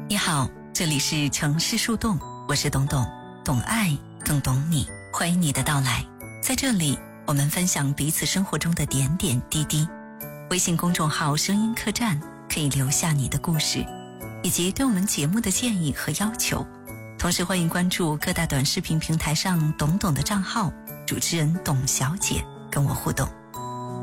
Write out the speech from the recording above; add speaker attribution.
Speaker 1: 你好，这里是城市树洞，我是董董，懂爱更懂你，欢迎你的到来。在这里，我们分享彼此生活中的点点滴滴。微信公众号声音客栈可以留下你的故事，以及对我们节目的建议和要求。同时欢迎关注各大短视频平台上董董的账号，主持人董小姐跟我互动。